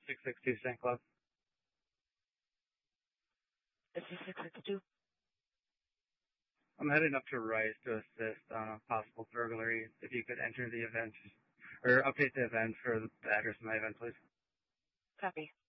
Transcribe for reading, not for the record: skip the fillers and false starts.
662 St. Cloud. This is 662. I'm heading up to Rice to assist on a possible burglary. If you could enter the event, or update the event for the address of my event, please. Copy.